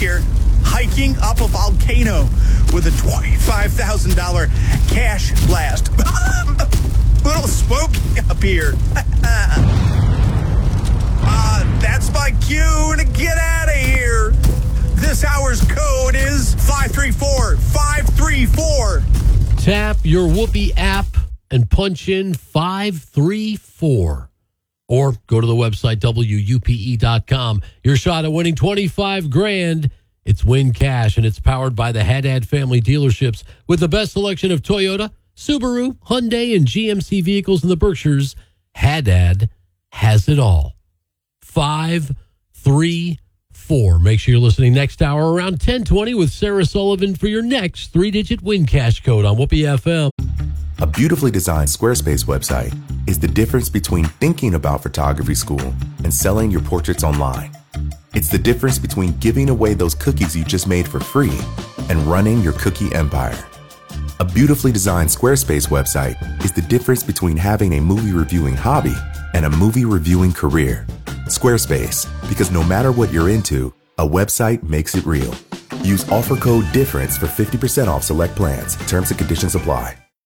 here, hiking up a volcano with a $25,000 cash blast. Little smoky up here. That's my cue to get out of here. This hour's code is 534-534. Tap your Whoopee app and punch in 534. Or go to the website, WUPE.com. Your shot at winning $25,000. It's Win Cash, and it's powered by the Haddad family dealerships with the best selection of Toyota, Subaru, Hyundai, and GMC vehicles in the Berkshires. Haddad has it all. 534. Make sure you're listening next hour around 10:20 with Sarah Sullivan for your next 3-digit Win Cash code on Whoopee FM. A beautifully designed Squarespace website is the difference between thinking about photography school and selling your portraits online. It's the difference between giving away those cookies you just made for free and running your cookie empire. A beautifully designed Squarespace website is the difference between having a movie reviewing hobby and a movie reviewing career. Squarespace, because no matter what you're into, a website makes it real. Use offer code DIFFERENCE for 50% off select plans. Terms and conditions apply.